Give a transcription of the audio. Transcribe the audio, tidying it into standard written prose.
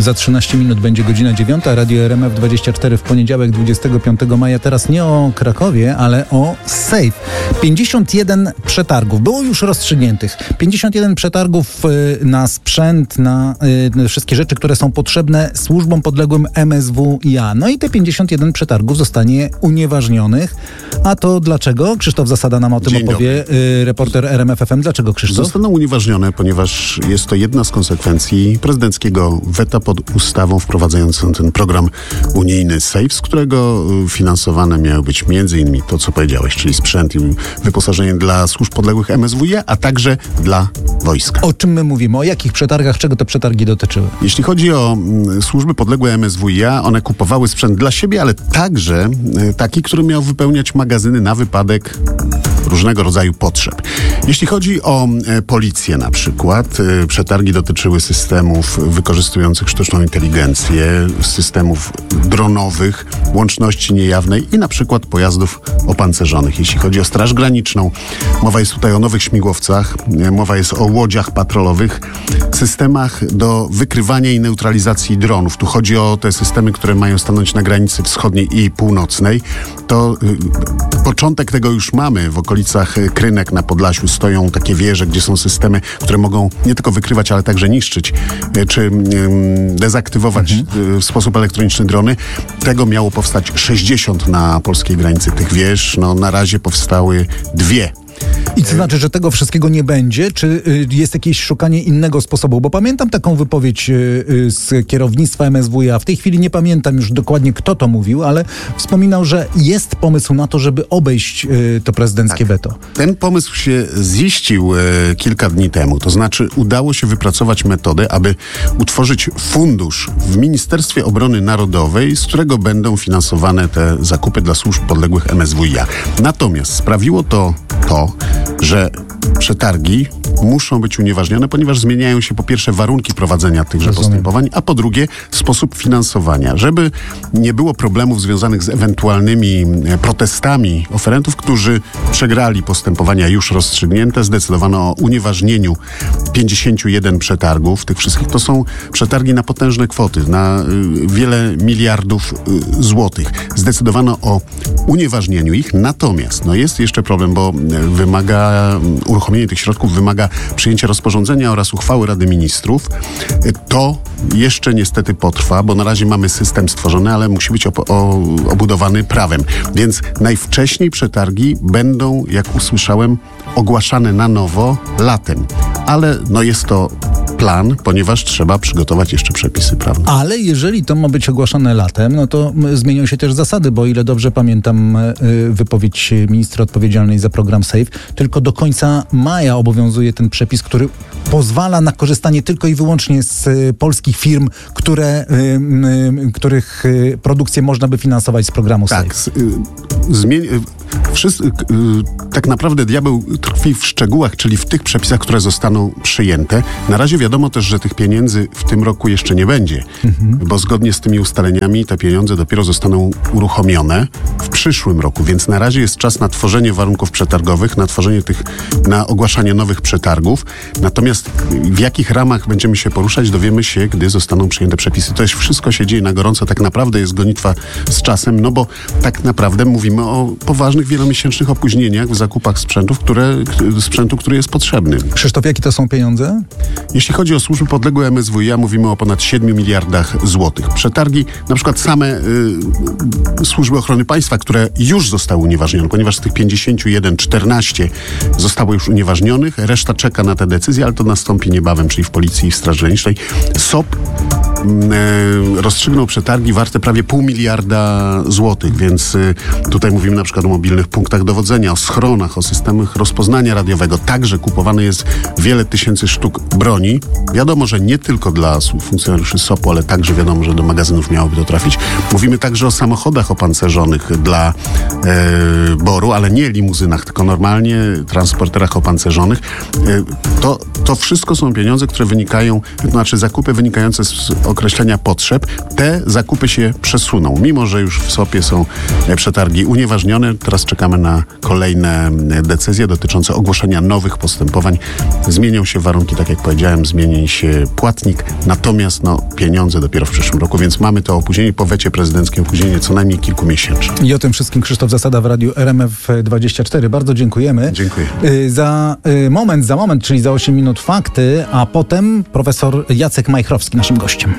Za 13 minut będzie godzina 9. Radio RMF24 w poniedziałek 25 maja. Teraz nie o Krakowie, ale o Safe. 51 przetargów było już rozstrzygniętych. 51 przetargów na sprzęt, na wszystkie rzeczy, które są potrzebne służbom podległym MSWiA. No i te 51 przetargów zostanie unieważnionych. A to dlaczego? Krzysztof Zasada nam o tym opowie. Reporter RMF FM. Dlaczego, Krzysztof? Zostaną unieważnione, ponieważ jest to jedna z konsekwencji prezydenckiego weta pod ustawą wprowadzającą ten program unijny SAFE, z którego finansowane miały być m.in. to, co powiedziałeś, czyli sprzęt i wyposażenie dla służb podległych MSWiA, a także dla wojska. O czym my mówimy? O jakich przetargach? Czego te przetargi dotyczyły? Jeśli chodzi o służby podległe MSWiA, one kupowały sprzęt dla siebie, ale także taki, który miał wypełniać magazyny na wypadek różnego rodzaju potrzeb. Jeśli chodzi o policję na przykład, przetargi dotyczyły systemów wykorzystujących sztuczną inteligencję, systemów dronowych, łączności niejawnej i na przykład pojazdów opancerzonych. Jeśli chodzi o Straż Graniczną, mowa jest tutaj o nowych śmigłowcach, mowa jest o łodziach patrolowych, systemach do wykrywania i neutralizacji dronów. Tu chodzi o te systemy, które mają stanąć na granicy wschodniej i północnej. To początek tego już mamy. W okolicach Krynek na Podlasiu stoją takie wieże, gdzie są systemy, które mogą nie tylko wykrywać, ale także niszczyć czy dezaktywować w sposób elektroniczny drony. Tego miało powstać 60 na polskiej granicy tych wież. No, na razie powstały 2. I to znaczy, że tego wszystkiego nie będzie? Czy jest jakieś szukanie innego sposobu? Bo pamiętam taką wypowiedź z kierownictwa MSWiA. W tej chwili nie pamiętam już dokładnie, kto to mówił, ale wspominał, że jest pomysł na to, żeby obejść to prezydenckie weto. Ten pomysł się ziścił kilka dni temu. To znaczy udało się wypracować metodę, aby utworzyć fundusz w Ministerstwie Obrony Narodowej, z którego będą finansowane te zakupy dla służb podległych MSWiA. Natomiast sprawiło to, że przetargi muszą być unieważnione, ponieważ zmieniają się po pierwsze warunki prowadzenia tychże postępowań, a po drugie sposób finansowania. Żeby nie było problemów związanych z ewentualnymi protestami oferentów, którzy przegrali postępowania już rozstrzygnięte, zdecydowano o unieważnieniu 51 przetargów. Tych wszystkich to są przetargi na potężne kwoty, na wiele miliardów złotych. Zdecydowano o unieważnieniu ich, natomiast jest jeszcze problem, bo uruchomienie tych środków wymaga przyjęcia rozporządzenia oraz uchwały Rady Ministrów. To jeszcze niestety potrwa, bo na razie mamy system stworzony, ale musi być obudowany prawem. Więc najwcześniej przetargi będą, jak usłyszałem, ogłaszane na nowo latem. Ale jest to plan, ponieważ trzeba przygotować jeszcze przepisy prawne. Ale jeżeli to ma być ogłaszane latem, no to zmienią się też zasady, bo o ile dobrze pamiętam wypowiedź ministra odpowiedzialnej za program SAFE, tylko do końca maja obowiązuje ten przepis, który pozwala na korzystanie tylko i wyłącznie z polskich firm, których produkcję można by finansować z programu SAFE. Tak naprawdę diabeł tkwi w szczegółach, czyli w tych przepisach, które zostaną przyjęte. Na razie wiadomo też, że tych pieniędzy w tym roku jeszcze nie będzie, bo zgodnie z tymi ustaleniami te pieniądze dopiero zostaną uruchomione w przyszłym roku, więc na razie jest czas na tworzenie warunków przetargowych, na ogłaszanie nowych przetargów. Natomiast w jakich ramach będziemy się poruszać, dowiemy się, gdy zostaną przyjęte przepisy. To wszystko się dzieje na gorąco, tak naprawdę jest gonitwa z czasem, bo tak naprawdę mówimy o poważnych, wielomiesięcznych opóźnieniach w zakupach sprzętu, który jest potrzebny. Krzysztof, jakie to są pieniądze? Jeśli chodzi o służby podległe MSWiA, mówimy o ponad 7 miliardach złotych. Przetargi, na przykład same służby ochrony państwa, które już zostały unieważnione, ponieważ z tych 51, 14 zostało już unieważnionych, reszta czeka na te decyzje, ale to nastąpi niebawem, czyli w Policji i w Straży Granicznej. SOP rozstrzygnął przetargi warte prawie 0,5 miliarda złotych, więc tutaj mówimy na przykład o mobilnych punktach dowodzenia, o schronach, o systemach rozpoznania radiowego. Także kupowane jest wiele tysięcy sztuk broni. Wiadomo, że nie tylko dla funkcjonariuszy SOP-u, ale także wiadomo, że do magazynów miałoby to trafić. Mówimy także o samochodach opancerzonych dla BOR-u, ale nie limuzynach, tylko normalnie transporterach opancerzonych. To wszystko są pieniądze, które zakupy wynikające z określenia potrzeb, te zakupy się przesuną. Mimo że już w SOP-ie są przetargi unieważnione, teraz czekamy na kolejne decyzje dotyczące ogłoszenia nowych postępowań. Zmienią się warunki, tak jak powiedziałem, zmieni się płatnik, natomiast pieniądze dopiero w przyszłym roku, więc mamy to opóźnienie po wecie prezydenckim, opóźnienie co najmniej kilkumiesięczne. I o tym wszystkim Krzysztof Zasada w Radiu RMF24. Bardzo dziękujemy. Dziękuję. Za moment, czyli za 8 minut fakty, a potem profesor Jacek Majchrowski naszym gościem.